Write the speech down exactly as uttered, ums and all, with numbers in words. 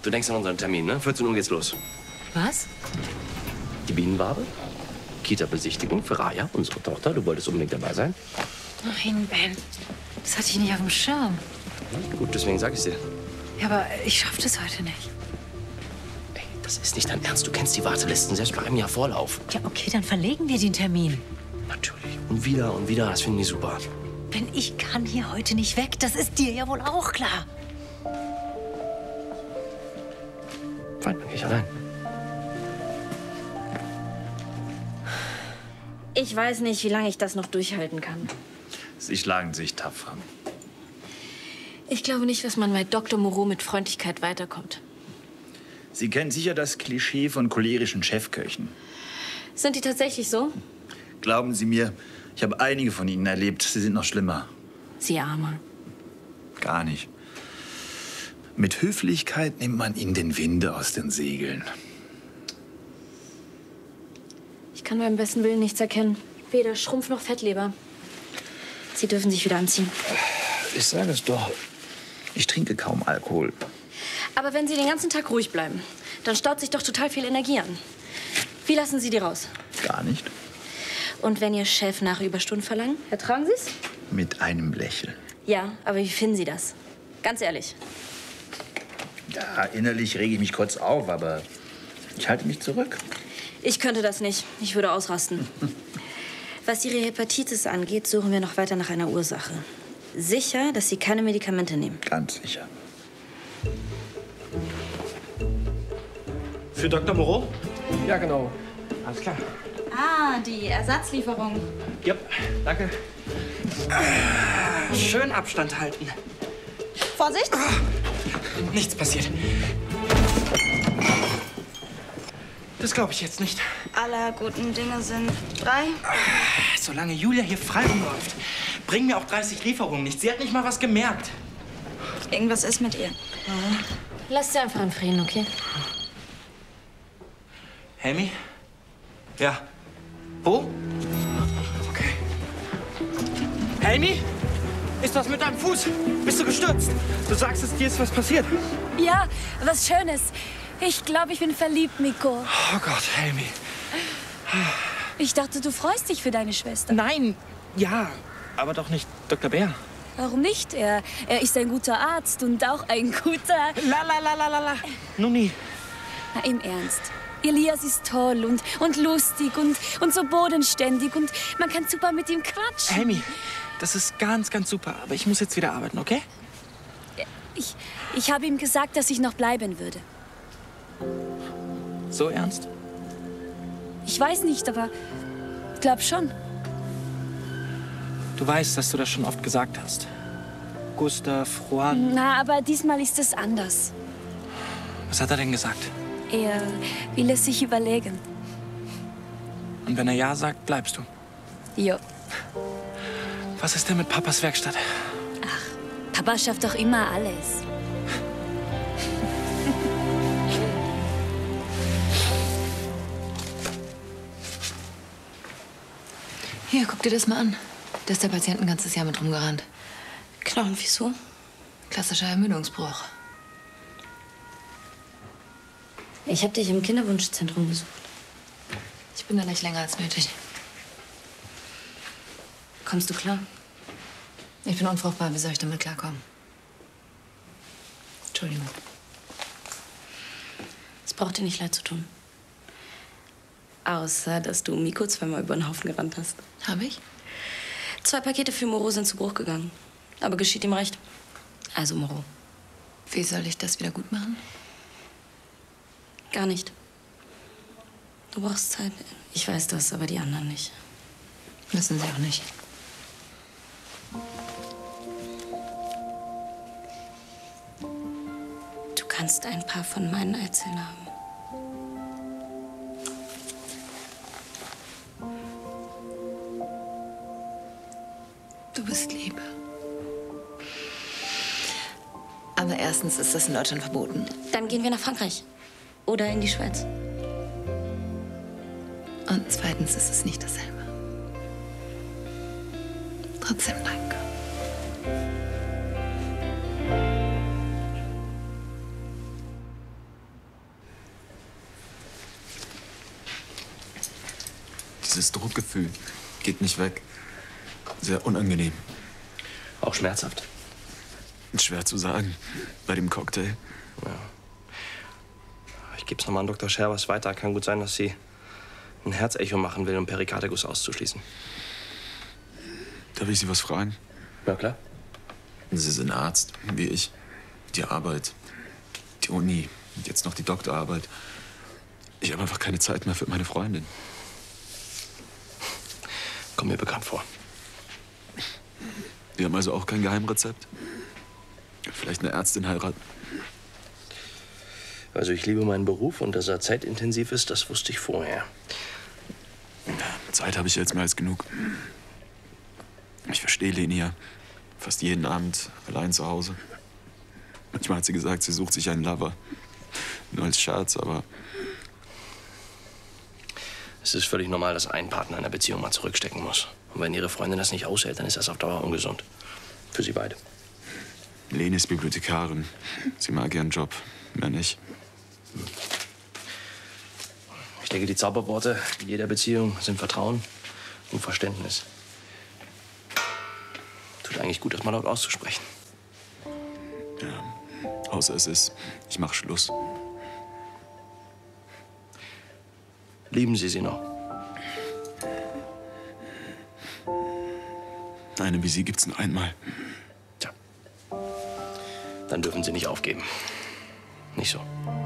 du denkst an unseren Termin, ne? vierzehn Uhr geht's los. Was? Die Bienenwabe, Kita-Besichtigung für Raya, unsere Tochter. Du wolltest unbedingt dabei sein. Nein, Ben. Das hatte ich nicht auf dem Schirm. Ja, gut, deswegen sag ich's dir. Ja, aber ich schaff das heute nicht. Ey, das ist nicht dein Ernst. Du kennst die Wartelisten, selbst bei einem Jahr Vorlauf. Ja, okay, dann verlegen wir den Termin. Natürlich. Und wieder und wieder, das finden die super. Ben, ich kann hier heute nicht weg. Das ist dir ja wohl auch klar. Fein, dann geh ich allein. Ich weiß nicht, wie lange ich das noch durchhalten kann. Sie schlagen sich tapfer. Ich glaube nicht, dass man bei Doktor Moreau mit Freundlichkeit weiterkommt. Sie kennen sicher das Klischee von cholerischen Chefköchen. Sind die tatsächlich so? Glauben Sie mir, ich habe einige von ihnen erlebt. Sie sind noch schlimmer. Sie Armer. Gar nicht. Mit Höflichkeit nimmt man ihnen den Wind aus den Segeln. Ich kann beim besten Willen nichts erkennen. Weder Schrumpf noch Fettleber. Sie dürfen sich wieder anziehen. Ich sage es doch. Ich trinke kaum Alkohol. Aber wenn Sie den ganzen Tag ruhig bleiben, dann staut sich doch total viel Energie an. Wie lassen Sie die raus? Gar nicht. Und wenn Ihr Chef nach Überstunden verlangt, ertragen Sie es? Mit einem Lächeln. Ja, aber wie finden Sie das? Ganz ehrlich. Ja, innerlich rege ich mich kurz auf, aber ich halte mich zurück. Ich könnte das nicht. Ich würde ausrasten. Was Ihre Hepatitis angeht, suchen wir noch weiter nach einer Ursache. Sicher, dass Sie keine Medikamente nehmen? Ganz sicher. Für Doktor Moreau? Ja, genau. Alles klar. Ah, die Ersatzlieferung. Ja, danke. Schön Abstand halten. Vorsicht! Nichts passiert. Das glaube ich jetzt nicht. Aller guten Dinge sind drei. Solange Julia hier frei rumläuft, bringen mir auch dreißig Lieferungen nichts. Sie hat nicht mal was gemerkt. Irgendwas ist mit ihr. Lass sie einfach in Frieden, okay? Helmi? Ja. Wo? Okay. Helmi? Ist was mit deinem Fuß? Bist du gestürzt? Du sagst es, dir ist was passiert. Ja, was Schönes. Ich glaube, ich bin verliebt, Miko. Oh Gott, Helmi. Ich dachte, du freust dich für deine Schwester. Nein, ja, aber doch nicht Doktor Bär. Warum nicht? Er, er ist ein guter Arzt und auch ein guter... La la la la la la. Nun nie. Na, im Ernst. Elias ist toll und, und lustig und, und so bodenständig und man kann super mit ihm quatschen. Helmi, das ist ganz, ganz super, aber ich muss jetzt wieder arbeiten, okay? Ich, ich habe ihm gesagt, dass ich noch bleiben würde. So ernst? Ich weiß nicht, aber ich glaube schon. Du weißt, dass du das schon oft gesagt hast. Gustav, Juan. Na, aber diesmal ist es anders. Was hat er denn gesagt? Er will es sich überlegen. Und wenn er ja sagt, bleibst du. Jo. Was ist denn mit Papas Werkstatt? Papa schafft doch immer alles. Hier, guck dir das mal an. Da ist der Patient ein ganzes Jahr mit rumgerannt. Klar, und wieso? Klassischer Ermüdungsbruch. Ich habe dich im Kinderwunschzentrum besucht. Ich bin da nicht länger als nötig. Kommst du klar? Ich bin unfruchtbar. Wie soll ich damit klarkommen? Entschuldigung. Es braucht dir nicht leid zu tun. Außer, dass du Miko zweimal über den Haufen gerannt hast. Habe ich? Zwei Pakete für Moreau sind zu Bruch gegangen. Aber geschieht ihm recht. Also Moreau. Wie soll ich das wieder gut machen? Gar nicht. Du brauchst Zeit. Ich weiß das, aber die anderen nicht. Müssen sie auch nicht. Du kannst ein paar von meinen Eizellen haben. Du bist lieb. Aber erstens ist das in Deutschland verboten. Dann gehen wir nach Frankreich. Oder in die Schweiz. Und zweitens ist es nicht dasselbe. Trotzdem danke. Dieses Druckgefühl geht nicht weg. Sehr unangenehm. Auch schmerzhaft. Schwer zu sagen. Bei dem Cocktail. Ja. Ich gebe es nochmal an Doktor Scherbers weiter. Kann gut sein, dass sie ein Herzecho machen will, um Perikarditis auszuschließen. Darf ich Sie was fragen? Na klar. Sie sind Arzt, wie ich. Die Arbeit, die Uni und jetzt noch die Doktorarbeit. Ich habe einfach keine Zeit mehr für meine Freundin. Kommt mir bekannt vor. Sie haben also auch kein Geheimrezept? Vielleicht eine Ärztin heiraten? Also ich liebe meinen Beruf und dass er zeitintensiv ist, das wusste ich vorher. Zeit habe ich jetzt mehr als genug. Ich verstehe Leni ja fast jeden Abend allein zu Hause. Manchmal hat sie gesagt, sie sucht sich einen Lover. Nur als Scherz, aber... Es ist völlig normal, dass ein Partner in einer Beziehung mal zurückstecken muss. Und wenn ihre Freundin das nicht aushält, dann ist das auf Dauer ungesund. Für sie beide. Leni ist Bibliothekarin. Sie mag ihren Job, mehr nicht. Ich denke, die Zauberworte in jeder Beziehung sind Vertrauen und Verständnis. Tut eigentlich gut, das mal laut auszusprechen. Ja, außer es ist, ich mach Schluss. Lieben Sie sie noch? Eine wie Sie gibt's nur einmal. Tja, dann dürfen Sie nicht aufgeben. Nicht so.